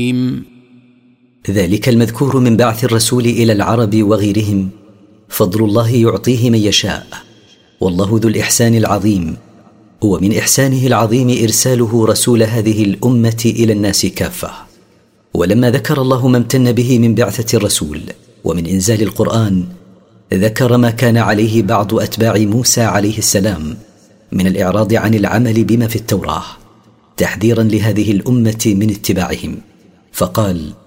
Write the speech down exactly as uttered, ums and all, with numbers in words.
ذلك المذكور من بعث الرسول إلى العرب وغيرهم فضل الله يعطيه من يشاء، والله ذو الإحسان العظيم. ومن إحسانه العظيم إرساله رسول هذه الأمة إلى الناس كافة. ولما ذكر الله ما امتن به من بعثة الرسول ومن إنزال القرآن، ذكر ما كان عليه بعض أتباع موسى عليه السلام من الإعراض عن العمل بما في التوراة، تحذيرا لهذه الأمة من اتباعهم، فقال: